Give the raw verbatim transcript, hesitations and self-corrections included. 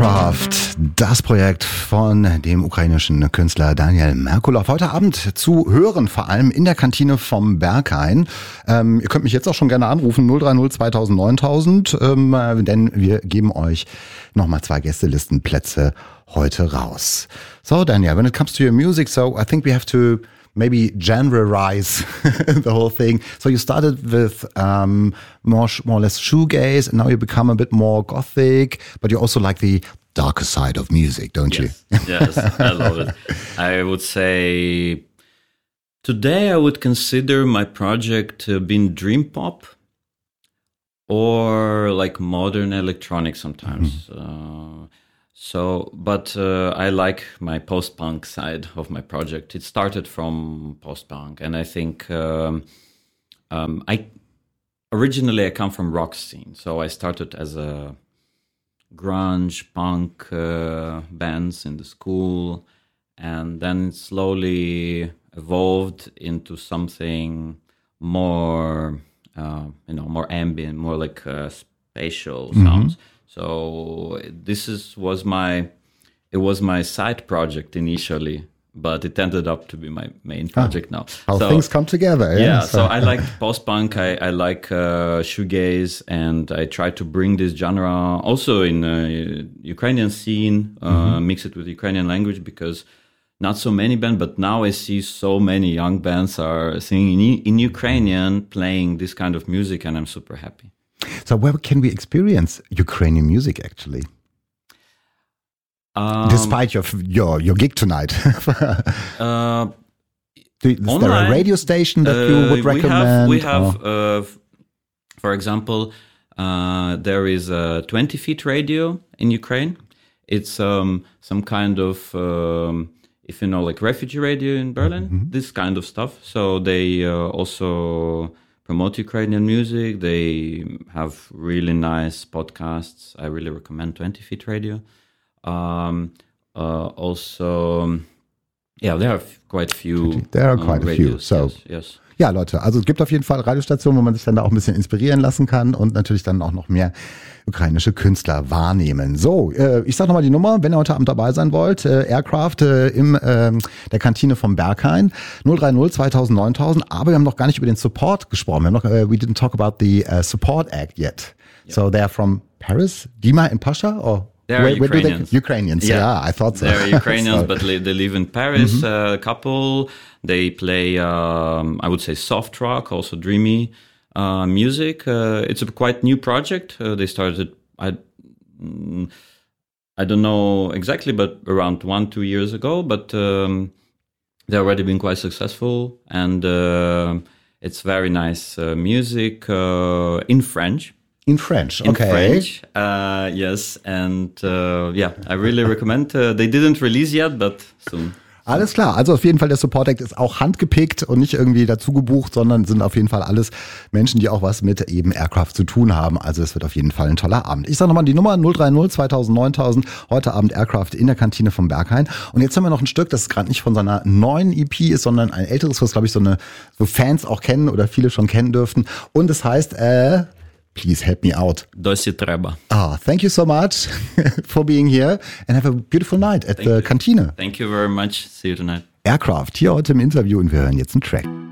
Aircraft, das Projekt von dem ukrainischen Künstler Daniel Merkulov. Heute Abend zu hören, vor allem in der Kantine vom Berghain. Ähm, ihr könnt mich jetzt auch schon gerne anrufen, null drei null zweitausend neuntausend, ähm, denn wir geben euch nochmal zwei Gästelistenplätze heute raus. So, Daniel, when it comes to your music, so I think we have to maybe genreize the whole thing. So you started with um, more, more or less shoegaze, and now you become a bit more gothic, but you also like the darker side of music, don't yes. you? Yes, I love it. I would say today I would consider my project uh, being dream pop or like modern electronic sometimes. Mm-hmm. uh, So, but uh, I like my post-punk side of my project. It started from post-punk, and I think um, um, I originally I come from rock scene. So I started as a grunge punk uh, bands in the school, and then it slowly evolved into something more, uh, you know, more ambient, more like uh, spatial Mm-hmm. sounds. So this is was my it was my side project initially, but it ended up to be my main project ah, now. How so, things come together. Yeah, yeah so, so I like post-punk, I, I like uh, shoegaze, and I try to bring this genre also in uh, Ukrainian scene, uh, mm-hmm. mix it with Ukrainian language, because not so many bands, but now I see so many young bands are singing in, in Ukrainian, playing this kind of music, and I'm super happy. So where can we experience Ukrainian music actually? Um, Despite your your your gig tonight, uh, is online, there a radio station that you would uh, recommend? We have, we have uh, for example, uh, there is a twenty feet radio in Ukraine. It's um, some kind of, um, if you know, like refugee radio in Berlin, mm-hmm. this kind of stuff. So they uh, also promote Ukrainian music. They have really nice podcasts. I really recommend twenty feet radio. Um, uh, also, yeah, there are quite a few. There are quite uh, a few. radios, So, yes, yes. Ja, Leute, also es gibt auf jeden Fall Radiostationen, wo man sich dann da auch ein bisschen inspirieren lassen kann und natürlich dann auch noch mehr ukrainische Künstler wahrnehmen. So, äh, ich sag nochmal die Nummer, wenn ihr heute Abend dabei sein wollt, äh, Aircraft äh, im äh, der Kantine vom Berghain, null drei null zweitausend neuntausend, aber wir haben noch gar nicht über den Support gesprochen. Wir haben noch, äh, we didn't talk about the uh, support act yet. Yeah. So they're from Paris, Dima and Pasha, or? They're where, Ukrainians. Where they, Ukrainians, yeah. yeah, I thought so. They're Ukrainians, so. but li- they live in Paris, Mm-hmm. a uh, couple. They play, um, I would say, soft rock, also dreamy uh, music. Uh, it's a quite new project. Uh, they started, I, mm, I don't know exactly, but around one, two years ago. But um, they've already been quite successful. And uh, it's very nice uh, music uh, in French. In French, in okay. French, uh, yes, and uh, yeah, I really recommend. Uh, they didn't release yet, but soon. Alles klar, also auf jeden Fall der Support Act ist auch handgepickt und nicht irgendwie dazu gebucht, sondern sind auf jeden Fall alles Menschen, die auch was mit eben Aircraft zu tun haben. Also es wird auf jeden Fall ein toller Abend. Ich sage nochmal die Nummer null drei null zweitausend neuntausend, heute Abend Aircraft in der Kantine vom Berghain. Und jetzt haben wir noch ein Stück, das gerade nicht von seiner neuen E P ist, sondern ein älteres, was glaube ich so eine so Fans auch kennen oder viele schon kennen dürften. Und es heißt, äh, please help me out. Dosi treba. Ah, thank you so much for being here and have a beautiful night at Thank the you. Kantine. Thank you very much. See you tonight. Aircraft hier heute im Interview und wir hören jetzt einen Track.